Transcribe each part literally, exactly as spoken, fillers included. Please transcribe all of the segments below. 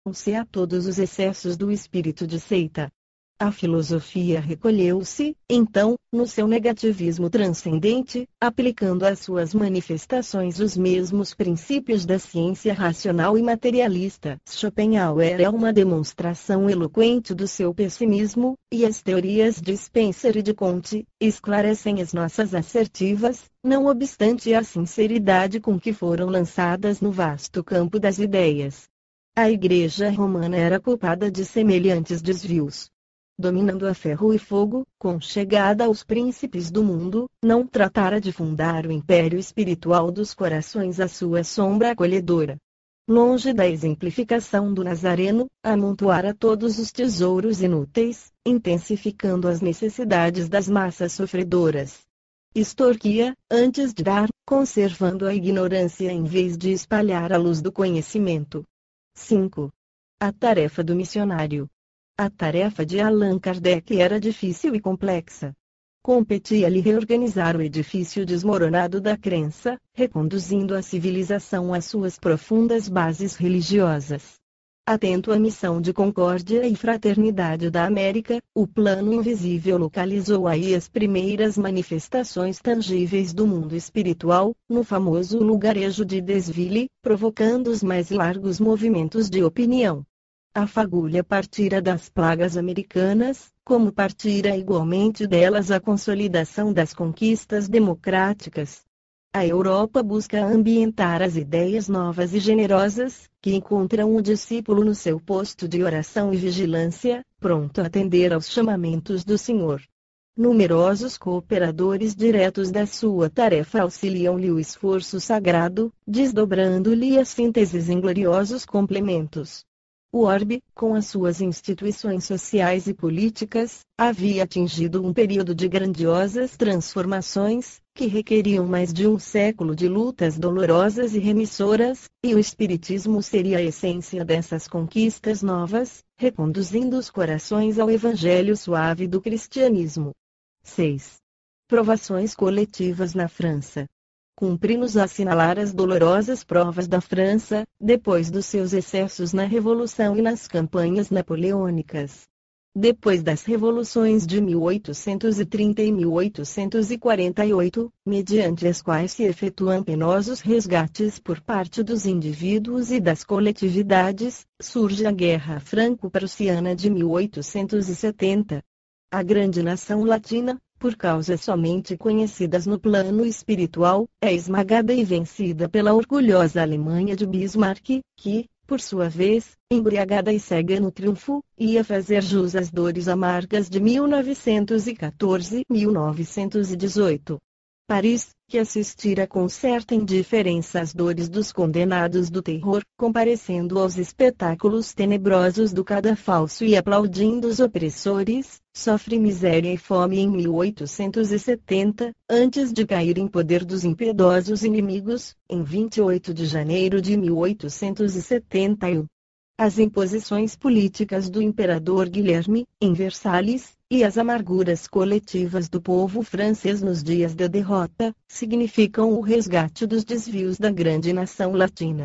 se a todos os excessos do espírito de seita. A filosofia recolheu-se, então, no seu negativismo transcendente, aplicando às suas manifestações os mesmos princípios da ciência racional e materialista. Schopenhauer é uma demonstração eloquente do seu pessimismo, e as teorias de Spencer e de Comte esclarecem as nossas assertivas, não obstante a sinceridade com que foram lançadas no vasto campo das ideias. A Igreja Romana era culpada de semelhantes desvios. Dominando a ferro e fogo, com chegada aos príncipes do mundo, não tratara de fundar o império espiritual dos corações à sua sombra acolhedora. Longe da exemplificação do Nazareno, amontoara todos os tesouros inúteis, intensificando as necessidades das massas sofredoras. Extorquia, antes de dar, conservando a ignorância em vez de espalhar a luz do conhecimento. cinco. A tarefa do missionário. A tarefa de Allan Kardec era difícil e complexa. Competia-lhe reorganizar o edifício desmoronado da crença, reconduzindo a civilização às suas profundas bases religiosas. Atento à missão de concórdia e fraternidade da América, o plano invisível localizou aí as primeiras manifestações tangíveis do mundo espiritual, no famoso lugarejo de Desville, provocando os mais largos movimentos de opinião. A fagulha partira das plagas americanas, como partira igualmente delas a consolidação das conquistas democráticas. A Europa busca ambientar as ideias novas e generosas, que encontram o discípulo no seu posto de oração e vigilância, pronto a atender aos chamamentos do Senhor. Numerosos cooperadores diretos da sua tarefa auxiliam-lhe o esforço sagrado, desdobrando-lhe as sínteses em gloriosos complementos. O orbe, com as suas instituições sociais e políticas, havia atingido um período de grandiosas transformações, que requeriam mais de um século de lutas dolorosas e remissoras, e o Espiritismo seria a essência dessas conquistas novas, reconduzindo os corações ao Evangelho suave do cristianismo. seis. Provações coletivas na França. Cumpre-nos assinalar as dolorosas provas da França, depois dos seus excessos na Revolução e nas campanhas napoleônicas. Depois das revoluções de mil oitocentos e trinta e mil oitocentos e quarenta e oito, mediante as quais se efetuam penosos resgates por parte dos indivíduos e das coletividades, surge a Guerra Franco-Prussiana de mil oitocentos e setenta. A grande nação latina, por causas somente conhecidas no plano espiritual, é esmagada e vencida pela orgulhosa Alemanha de Bismarck, que, por sua vez, embriagada e cega no triunfo, ia fazer jus às dores amargas de mil novecentos e quatorze e mil novecentos e dezoito. Paris, que assistira com certa indiferença às dores dos condenados do terror, comparecendo aos espetáculos tenebrosos do cadafalso e aplaudindo os opressores, sofre miséria e fome em mil oitocentos e setenta, antes de cair em poder dos impiedosos inimigos, em vinte e oito de janeiro de mil oitocentos e setenta e um. As imposições políticas do imperador Guilherme, em Versalhes, e as amarguras coletivas do povo francês nos dias da derrota, significam o resgate dos desvios da grande nação latina.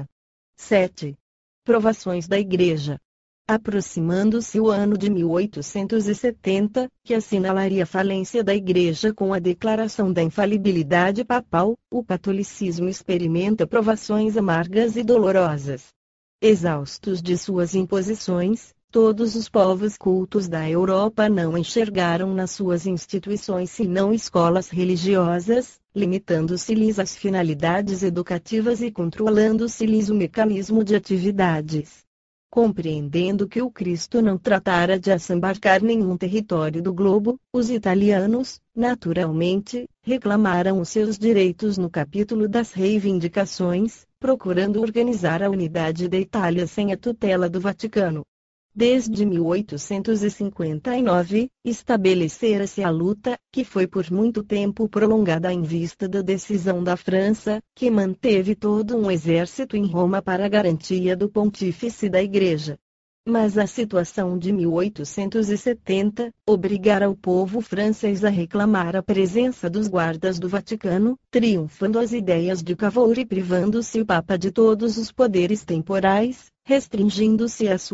sete. Provações da Igreja. Aproximando-se o ano de mil oitocentos e setenta, que assinalaria a falência da Igreja com a declaração da infalibilidade papal, o catolicismo experimenta provações amargas e dolorosas. Exaustos de suas imposições, todos os povos cultos da Europa não enxergaram nas suas instituições senão escolas religiosas, limitando-se-lhes as finalidades educativas e controlando-se-lhes o mecanismo de atividades. Compreendendo que o Cristo não tratara de assambarcar nenhum território do globo, os italianos, naturalmente, reclamaram os seus direitos no capítulo das reivindicações, procurando organizar a unidade da Itália sem a tutela do Vaticano. Desde mil oitocentos e cinquenta e nove, estabelecera-se a luta, que foi por muito tempo prolongada em vista da decisão da França, que manteve todo um exército em Roma para a garantia do pontífice da Igreja. Mas a situação de mil oitocentos e setenta, obrigara o povo francês a reclamar a presença dos guardas do Vaticano, triunfando as ideias de Cavour e privando-se o Papa de todos os poderes temporais, restringindo-se a